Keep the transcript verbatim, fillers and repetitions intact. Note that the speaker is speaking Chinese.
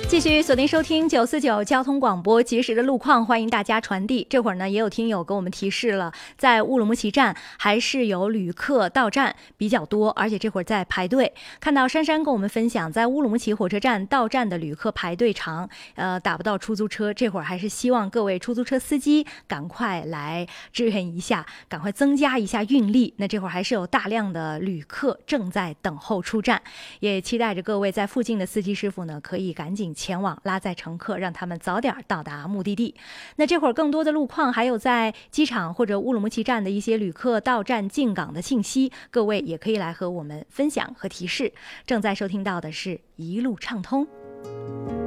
继续锁定收听九四九交通广播，及时的路况欢迎大家传递。这会儿呢，也有听友给我们提示了，在乌鲁木齐站还是有旅客到站比较多，而且这会儿在排队。看到珊珊跟我们分享，在乌鲁木齐火车站到站的旅客排队长，呃，打不到出租车。这会儿还是希望各位出租车司机赶快来支援一下，赶快增加一下运力。那这会儿还是有大量的旅客正在等候出站，也期待着各位在附近的司机师傅呢，可以赶紧前往拉载乘客，让他们早点到达目的地。那这会儿更多的路况，还有在机场或者乌鲁木齐站的一些旅客到站进港的信息，各位也可以来和我们分享和提示。正在收听到的是一路畅通。